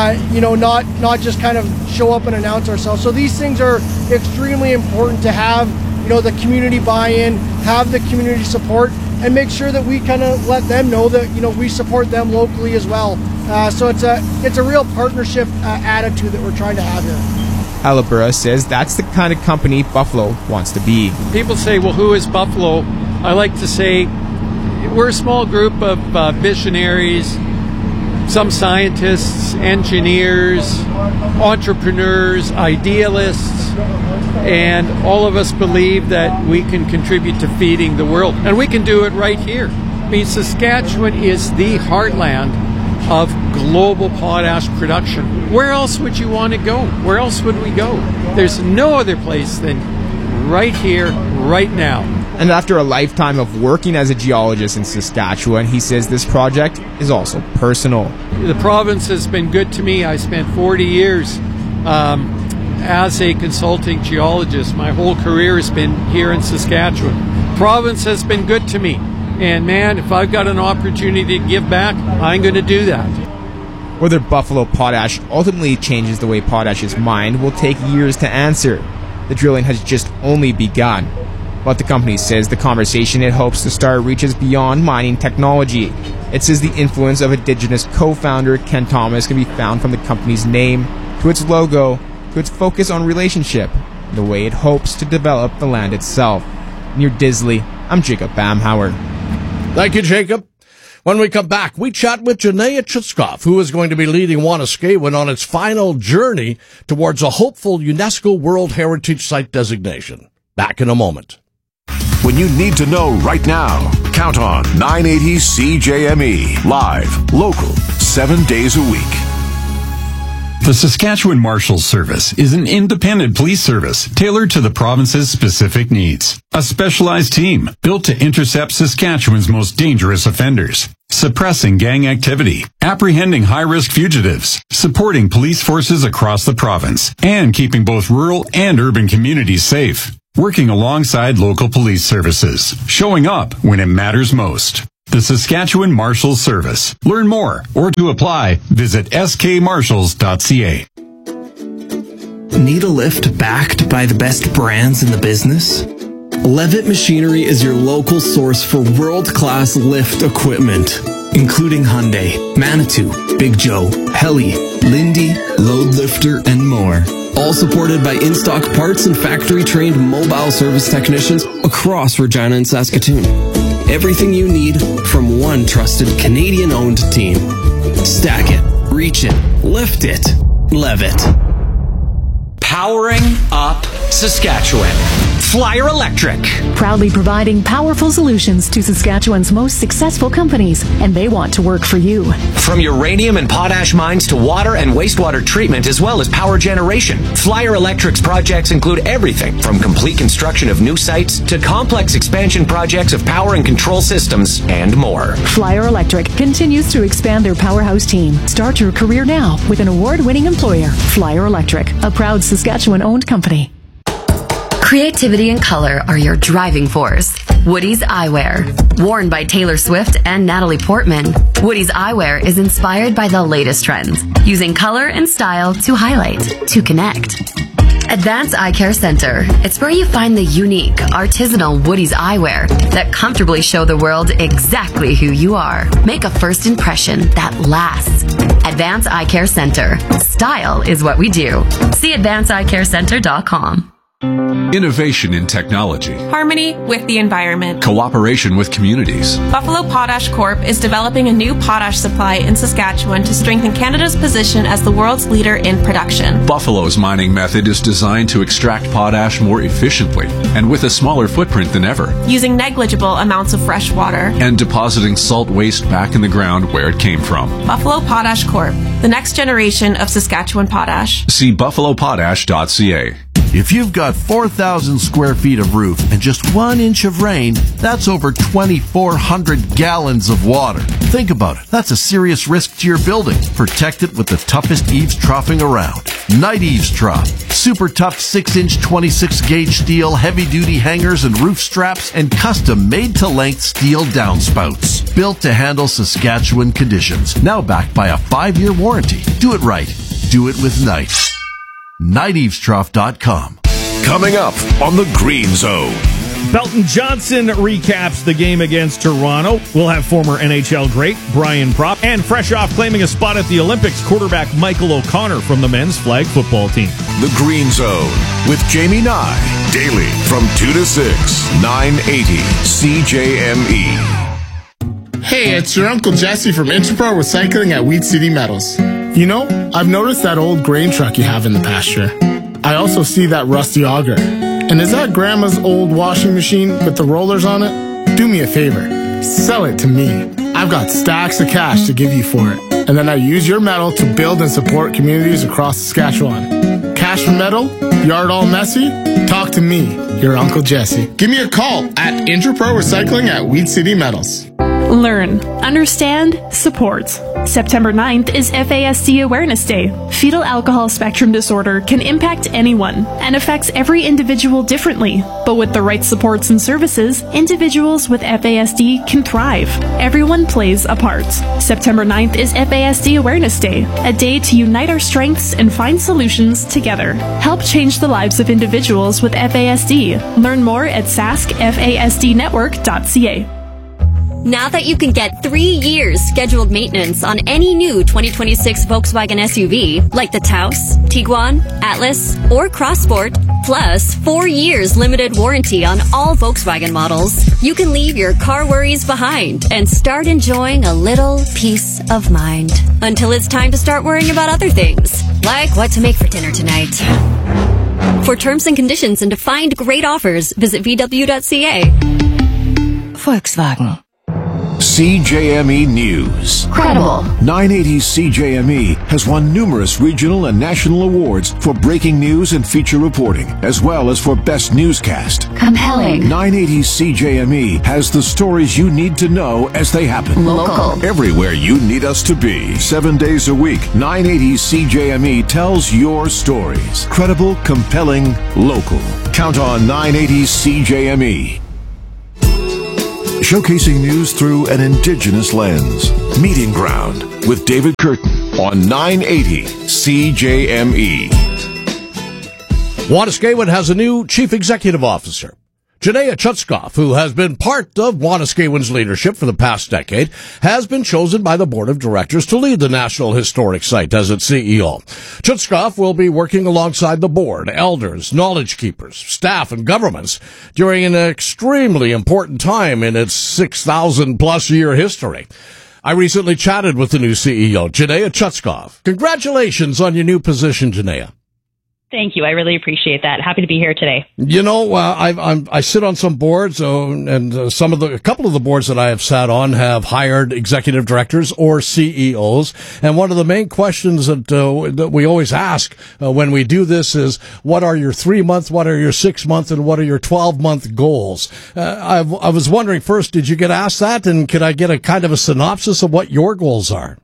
not just kind of show up and announce ourselves. So these things are extremely important to have, the community buy-in, have the community support, and make sure that we kind of let them know that, we support them locally as well. So it's a real partnership attitude that we're trying to have here. Halliburton says that's the kind of company Buffalo wants to be. People say, well, who is Buffalo? I like to say we're a small group of visionaries, some scientists, engineers, entrepreneurs, idealists, and all of us believe that we can contribute to feeding the world. And we can do it right here. Saskatchewan is the heartland of global potash production. Where else would you want to go? Where else would we go? There's no other place than right here, right now. And after a lifetime of working as a geologist in Saskatchewan, he says this project is also personal. The province has been good to me. I spent 40 years as a consulting geologist. My whole career has been here in Saskatchewan. Province has been good to me. And man, if I've got an opportunity to give back, I'm going to do that. Whether Buffalo Potash ultimately changes the way potash is mined will take years to answer. The drilling has just only begun. But the company says the conversation it hopes to start reaches beyond mining technology. It says the influence of Indigenous co-founder Ken Thomas can be found from the company's name, to its logo, to its focus on relationship the way it hopes to develop the land itself. Near Disley, I'm Jacob Bamhauer. Thank you, Jacob. When we come back, we chat with Janaea Chitskoff, who is going to be leading Wanuskewin on its final journey towards a hopeful UNESCO World Heritage Site designation. Back in a moment. When you need to know right now, count on 980 CJME. Live, local, 7 days a week. The Saskatchewan Marshals Service is an independent police service tailored to the province's specific needs. A specialized team built to intercept Saskatchewan's most dangerous offenders, suppressing gang activity, apprehending high-risk fugitives, supporting police forces across the province, and keeping both rural and urban communities safe. Working alongside local police services, showing up when it matters most. The Saskatchewan Marshals Service. Learn more or to apply, visit skmarshals.ca. Need a lift backed by the best brands in the business? Levitt Machinery is your local source for world-class lift equipment, including Hyundai, Manitou, Big Joe, Heli, Lindy, Load Lifter, and more. All supported by in-stock parts and factory-trained mobile service technicians across Regina and Saskatoon. Everything you need from one trusted Canadian-owned team. Stack it, reach it, lift it, Levitt. Powering up Saskatchewan. Flyer Electric. Proudly providing powerful solutions to Saskatchewan's most successful companies, and they want to work for you. From uranium and potash mines to water and wastewater treatment, as well as power generation, Flyer Electric's projects include everything from complete construction of new sites to complex expansion projects of power and control systems and more. Flyer Electric continues to expand their powerhouse team. Start your career now with an award-winning employer, Flyer Electric, a proud Saskatchewan-owned company. Creativity and color are your driving force. Woody's Eyewear. Worn by Taylor Swift and Natalie Portman, Woody's Eyewear is inspired by the latest trends, using color and style to highlight, to connect. Advanced Eye Care Center. It's where you find the unique, artisanal Woody's Eyewear that comfortably show the world exactly who you are. Make a first impression that lasts. Advanced Eye Care Center. Style is what we do. See advancedeyecarecenter.com. Innovation in technology. Harmony with the environment. Cooperation with communities. Buffalo Potash Corp. is developing a new potash supply in Saskatchewan to strengthen Canada's position as the world's leader in production. Buffalo's mining method is designed to extract potash more efficiently and with a smaller footprint than ever. Using negligible amounts of fresh water. And depositing salt waste back in the ground where it came from. Buffalo Potash Corp. The next generation of Saskatchewan potash. See buffalopotash.ca. If you've got 4,000 square feet of roof and just 1 inch of rain, that's over 2,400 gallons of water. Think about it. That's a serious risk to your building. Protect it with the toughest eaves troughing around. Night Eaves Trough. Super tough 6-inch 26-gauge steel, heavy-duty hangers and roof straps, and custom made-to-length steel downspouts. Built to handle Saskatchewan conditions. Now backed by a 5-year warranty. Do it right. Do it with Night. NightEavesTrough.com. Coming up on the Green Zone. Belton Johnson recaps the game against Toronto. We'll have former NHL great Brian Propp, and fresh off claiming a spot at the Olympics, quarterback Michael O'Connor from the men's flag football team. The Green Zone with Jamie Nye. Daily from 2 to 6, 980 CJME. Hey, it's your Uncle Jesse from Interpro Recycling at Weed City Metals. You know, I've noticed that old grain truck you have in the pasture. I also see that rusty auger. And is that Grandma's old washing machine with the rollers on it? Do me a favor. Sell it to me. I've got stacks of cash to give you for it. And then I use your metal to build and support communities across Saskatchewan. Cash for metal? Yard all messy? Talk to me, your Uncle Jesse. Give me a call at Interpro Recycling at Weed City Metals. Learn, understand, support. September 9th is FASD Awareness Day. Fetal alcohol spectrum disorder can impact anyone and affects every individual differently. But with the right supports and services, individuals with FASD can thrive. Everyone plays a part. September 9th is FASD Awareness Day, a day to unite our strengths and find solutions together. Help change the lives of individuals with FASD. Learn more at saskfasdnetwork.ca. Now that you can get 3 years scheduled maintenance on any new 2026 Volkswagen SUV, like the Taos, Tiguan, Atlas, or Crossport, plus 4 years limited warranty on all Volkswagen models, you can leave your car worries behind and start enjoying a little peace of mind. Until it's time to start worrying about other things, like what to make for dinner tonight. For terms and conditions and to find great offers, visit VW.ca. Volkswagen. CJME News. Credible. 980 CJME has won numerous regional and national awards for breaking news and feature reporting, as well as for best newscast. Compelling. 980 CJME has the stories you need to know as they happen. Local. Everywhere you need us to be. 7 days a week, 980 CJME tells your stories. Credible, compelling, local. Count on 980 CJME. Showcasing news through an Indigenous lens. Meeting Ground with David Curtin on 980 CJME. Wanuskewin has a new chief executive officer. Janaea Chutskoff, who has been part of Wanuskewin's leadership for the past decade, has been chosen by the board of directors to lead the National Historic Site as its CEO. Chutskoff will be working alongside the board, elders, knowledge keepers, staff, and governments during an extremely important time in its 6,000-plus year history. I recently chatted with the new CEO, Janaea Chutskoff. Congratulations on your new position, Janaea. Thank you. I really appreciate that. Happy to be here today. You know, I sit on some boards, and a couple of the boards that I have sat on have hired executive directors or CEOs. And one of the main questions that we always ask when we do this is, what are your 3-month, what are your 6-month, and what are your 12-month goals? I was wondering first, did you get asked that? And could I get a kind of a synopsis of what your goals are?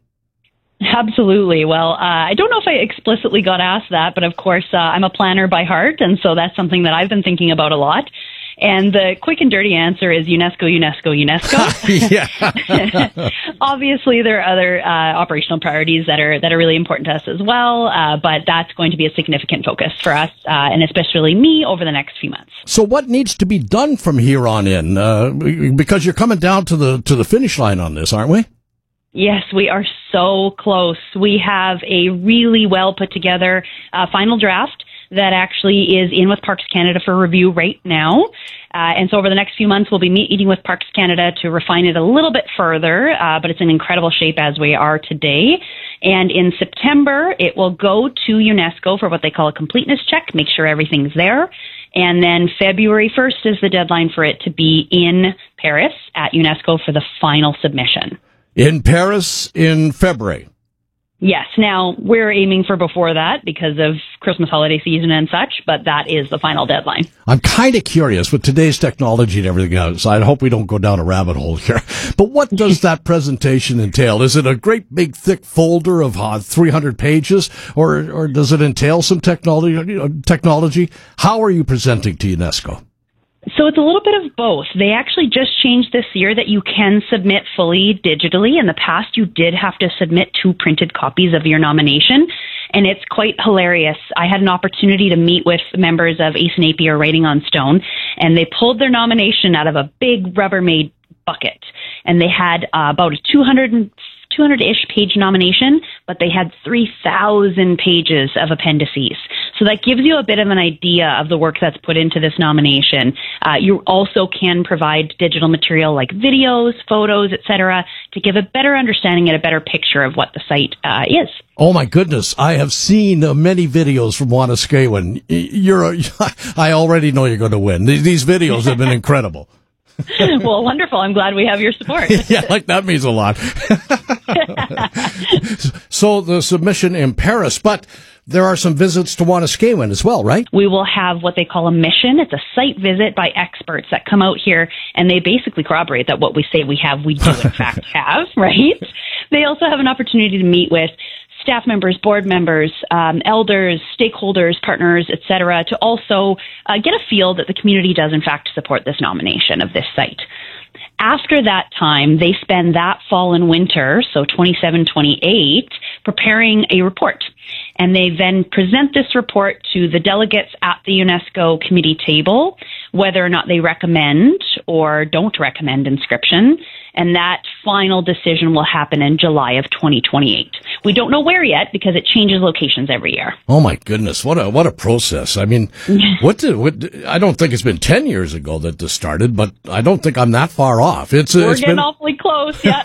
Absolutely. Well, I don't know if I explicitly got asked that, but of course, I'm a planner by heart, and so that's something that I've been thinking about a lot. And the quick and dirty answer is UNESCO, UNESCO, UNESCO. Yeah. Obviously, there are other operational priorities that are really important to us as well, but that's going to be a significant focus for us, and especially me, over the next few months. So what needs to be done from here on in? Because you're coming down to the finish line on this, aren't we? Yes, we are so close. We have a really well put together final draft that actually is in with Parks Canada for review right now. And so over the next few months, we'll be meeting with Parks Canada to refine it a little bit further, but it's in incredible shape as we are today. And in September, it will go to UNESCO for what they call a completeness check, make sure everything's there. And then February 1st is the deadline for it to be in Paris at UNESCO for the final submission. In Paris in February. Yes. Now, we're aiming for before that because of Christmas holiday season and such, but that is the final deadline. I'm kind of curious with today's technology and everything else. I hope we don't go down a rabbit hole here. But what does that presentation entail? Is it a great big thick folder of 300 pages, or does it entail some technology? How are you presenting to UNESCO? So it's a little bit of both. They actually just changed this year that you can submit fully digitally. In the past, you did have to submit 2 printed copies of your nomination, and it's quite hilarious. I had an opportunity to meet with members of Ace Napier Writing on Stone, and they pulled their nomination out of a big Rubbermaid bucket, and they had about a 200-ish page nomination, but they had 3,000 pages of appendices. So that gives you a bit of an idea of the work that's put into this nomination. You also can provide digital material like videos, photos, etc., to give a better understanding and a better picture of what the site is. Oh my goodness, I have seen many videos from Wanuskewin. I already know you're going to win. These videos have been incredible. Well, wonderful. I'm glad we have your support. Yeah, that means a lot. So the submission in Paris, but there are some visits to Wanuskewin as well, right? We will have what they call a mission. It's a site visit by experts that come out here, and they basically corroborate that what we say we have, we do in fact have, right? They also have an opportunity to meet with staff members, board members, elders, stakeholders, partners, etc., to also get a feel that the community does in fact support this nomination of this site. After that time, they spend that fall and winter, so 27-28, preparing a report. And they then present this report to the delegates at the UNESCO committee table whether or not they recommend or don't recommend inscription. And that final decision will happen in July of 2028. We don't know where yet because it changes locations every year. Oh my goodness, what a process! I mean, I don't think it's been 10 years ago that this started, but I don't think I'm that far off. We're getting awfully close, yeah.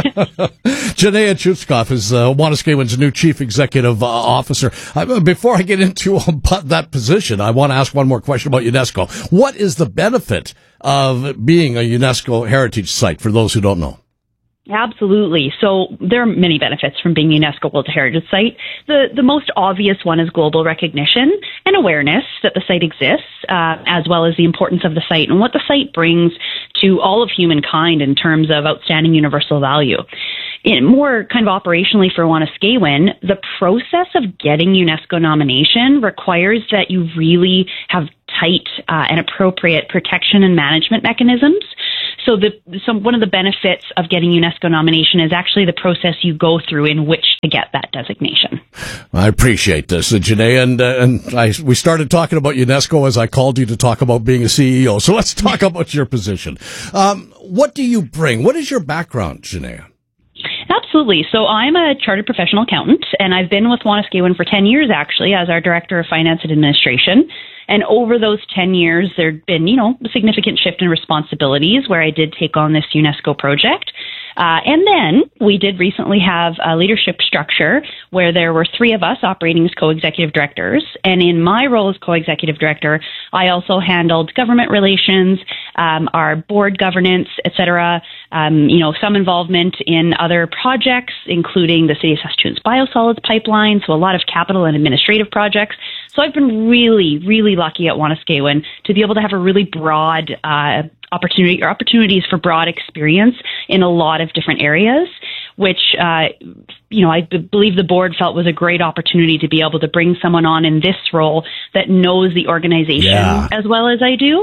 Janaea Chutskoff is Wanuskewin's new chief executive officer. Before I get into that position, I want to ask one more question about UNESCO. What is the benefit of being a UNESCO heritage site for those who don't know? Absolutely. So there are many benefits from being a UNESCO World Heritage Site. The most obvious one is global recognition and awareness that the site exists, as well as the importance of the site and what the site brings to all of humankind in terms of outstanding universal value. More kind of operationally for Wanuskewin, the process of getting UNESCO nomination requires that you really have tight and appropriate protection and management mechanisms. So one of the benefits of getting UNESCO nomination is actually the process you go through in which to get that designation. I appreciate this, Janaea, we started talking about UNESCO as I called you to talk about being a CEO. So let's talk about your position. What do you bring? What is your background, Janaea? Absolutely. So I'm a chartered professional accountant, and I've been with Wanuskewin for 10 years, actually, as our Director of Finance and Administration. And over those 10 years, there'd been, a significant shift in responsibilities where I did take on this UNESCO project. And then we did recently have a leadership structure where there were 3 of us operating as co-executive directors. And in my role as co-executive director, I also handled government relations, our board governance, et cetera, some involvement in other projects, including the City of Saskatchewan's biosolids pipeline, so a lot of capital and administrative projects. So I've been really, really lucky at Wanuskewin to be able to have a really broad opportunities for broad experience in a lot of different areas, which, I believe the board felt was a great opportunity to be able to bring someone on in this role that knows the organization as well as I do.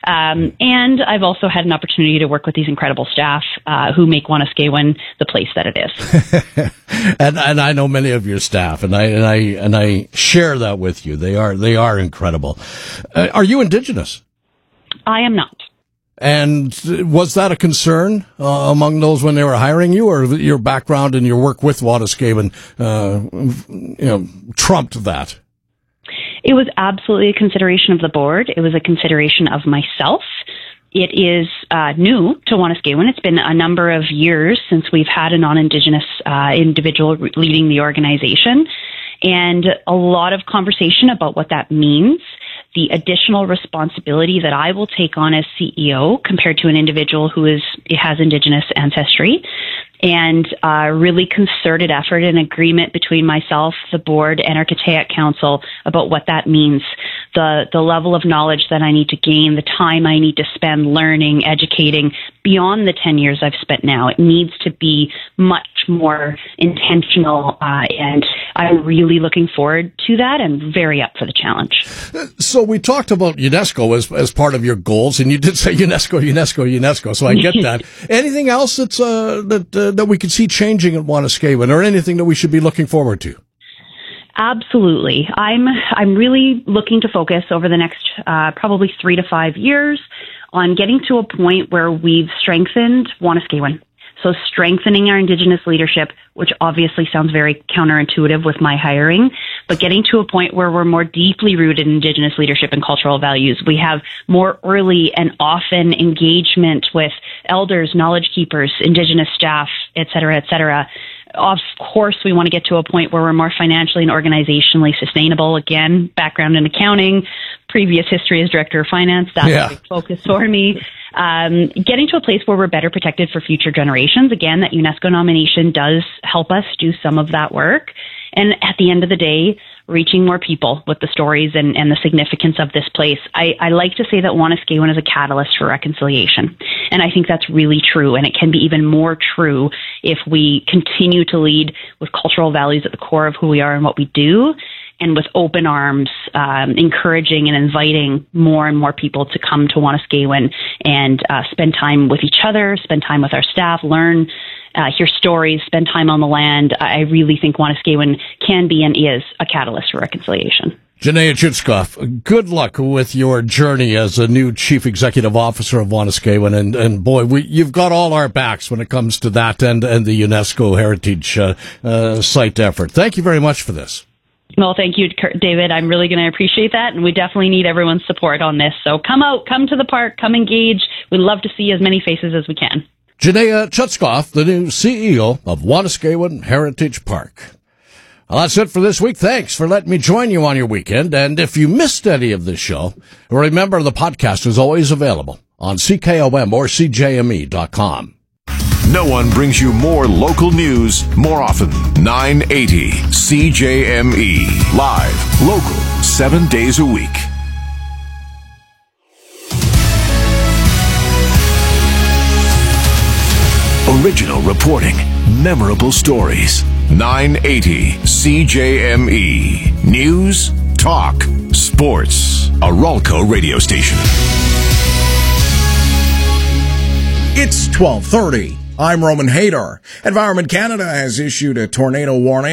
And I've also had an opportunity to work with these incredible staff who make Wanuskewin the place that it is. and I know many of your staff, and I share that with you. They are incredible. Are you Indigenous? I am not. And was that a concern among those when they were hiring you, or your background and your work with Wanuskewin, trumped that? It was absolutely a consideration of the board. It was a consideration of myself. It is new to Wanuskewin. It's been a number of years since we've had a non-Indigenous individual leading the organization, and a lot of conversation about what that means. The additional responsibility that I will take on as CEO compared to an individual who has Indigenous ancestry, and really concerted effort and agreement between myself, the board, and our Kitiak Council about what that means. The level of knowledge that I need to gain, the time I need to spend learning, educating beyond the 10 years I've spent now. It needs to be much more intentional, and I'm really looking forward to that and very up for the challenge. So we talked about UNESCO as part of your goals, and you did say UNESCO, so I get that. Anything else that's that we could see changing at Wanuskewin, or anything that we should be looking forward to? Absolutely. I'm really looking to focus over the next probably 3 to 5 years on getting to a point where we've strengthened Wanuskewin. So strengthening our Indigenous leadership, which obviously sounds very counterintuitive with my hiring, but getting to a point where we're more deeply rooted in Indigenous leadership and cultural values. We have more early and often engagement with elders, knowledge keepers, Indigenous staff, et cetera, et cetera. Of course, we want to get to a point where we're more financially and organizationally sustainable. Again, background in accounting, previous history as director of finance. That's a big focus for me. Getting to a place where we're better protected for future generations. Again, that UNESCO nomination does help us do some of that work. And at the end of the day, reaching more people with the stories and the significance of this place. I like to say that Wanuskewin is a catalyst for reconciliation. And I think that's really true. And it can be even more true if we continue to lead with cultural values at the core of who we are and what we do, and with open arms, encouraging and inviting more and more people to come to Wanuskewin and spend time with each other, spend time with our staff, learn, hear stories, spend time on the land. I really think Wanuskewin can be and is a catalyst for reconciliation. Janaea Chitskoff, good luck with your journey as a new Chief Executive Officer of Wanuskewin. And boy, you've got all our backs when it comes to that and the UNESCO Heritage Site effort. Thank you very much for this. Well, thank you, David. I'm really going to appreciate that, and we definitely need everyone's support on this. So come out, come to the park, come engage. We'd love to see as many faces as we can. Janaea Chitskoff, the new CEO of Wanuskewin Heritage Park. Well, that's it for this week. Thanks for letting me join you on your weekend. And if you missed any of this show, remember the podcast is always available on CKOM or CJME.com. No one brings you more local news more often. 980 CJME. Live, local, 7 days a week. Original reporting, memorable stories. 980 CJME. News, talk, sports. A Ralco radio station. It's 12:30. I'm Roman Hadar. Environment Canada has issued a tornado warning